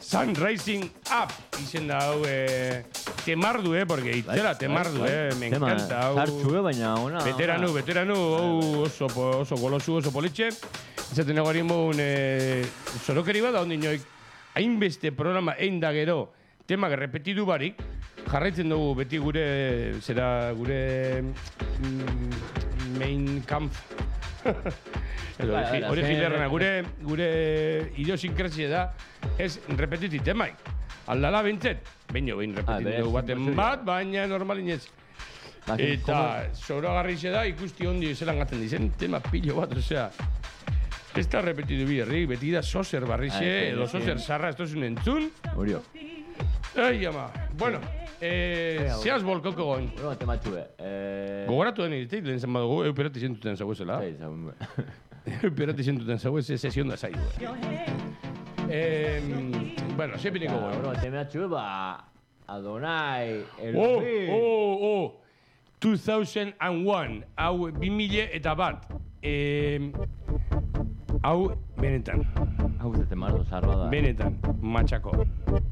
Sun Rising Up izen da hau temardu, porque itzela temardu, me encanta hau. Zartxue, baina ona. Veteranu, hau oso golosu, oso politxe. Izaten egorin bogun zorokeri bada, ondi noik, hainbeste programa egin da gero, temak repetidu barik, jarraitzen dugu beti gure main camp. Hori gilerrena, gure idiosinkresia da, ez repetiti temaik. Aldala bintzet, behin repetitu dugu baten bat, baina normalinez. Eta zoragarri da, ikusti ondi zelan gaten dizen, tema pillo bat, osea. Ez da repetitu biherri, beti da sozer barrixe, edo sozer sarra, ez tozun entzun. Horio. Ai, ama. Bueno, zehaz bolkoko goen. Bueno, tematxue. Gogoratu den egiteik, lehen zen badugu, euperati zentuten zauezela. Euperati zentuten zauez, sesion da zaidu. Bueno, sepineko goen. Bueno, tematxue, Adonai, el 2001, hau 2000 eta bat. Hau, benetan. Hau zete mardo, zarra da. Benetan, matxako.